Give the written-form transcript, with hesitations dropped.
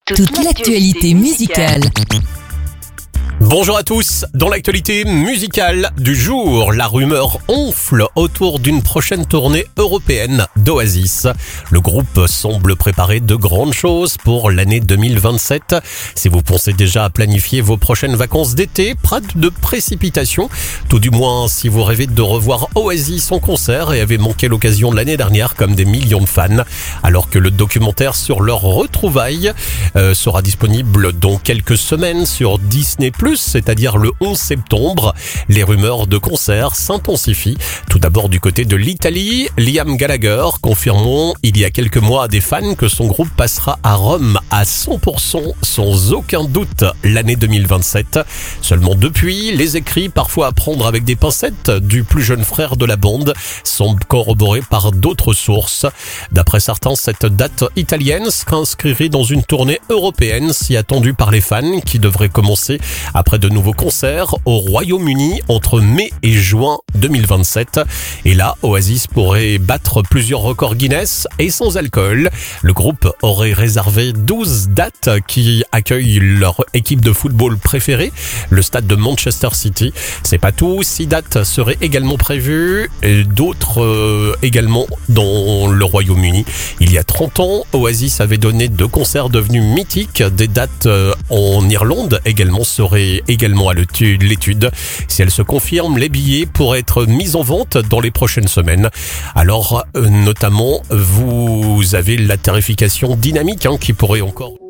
Toute l'actualité musicale. Bonjour à tous, dans l'actualité musicale du jour, la rumeur enfle autour d'une prochaine tournée européenne d'Oasis. Le groupe semble préparer de grandes choses pour l'année 2027. Si vous pensez déjà à planifier vos prochaines vacances d'été, pas de précipitation. Tout du moins si vous rêvez de revoir Oasis en concert et avez manqué l'occasion de l'année dernière comme des millions de fans. Alors que le documentaire sur leur retrouvailles sera disponible dans quelques semaines sur Disney+, c'est-à-dire le 11 septembre. Les rumeurs de concerts s'intensifient. Tout d'abord du côté de l'Italie, Liam Gallagher confirmant il y a quelques mois à des fans que son groupe passera à Rome à 100% sans aucun doute l'année 2027. Seulement depuis, les écrits, parfois à prendre avec des pincettes, du plus jeune frère de la bande semblent corroborés par d'autres sources. D'après certains, cette date italienne s'inscrirait dans une tournée européenne si attendue par les fans qui devrait commencer après de nouveaux concerts au Royaume-Uni entre mai et juin 2027. Et là, Oasis pourrait battre plusieurs records Guinness et sans alcool. Le groupe aurait réservé 12 dates qui accueillent leur équipe de football préférée, le stade de Manchester City. C'est pas tout, 6 dates seraient également prévues, et d'autres également dans le Royaume-Uni. Il y a 30 ans, Oasis avait donné 2 concerts devenus mythiques. Des dates en Irlande également seraient également à l'étude. Si elle se confirme, les billets pourraient être mis en vente dans les prochaines semaines. Alors, notamment, vous avez la tarification dynamique qui pourrait encore...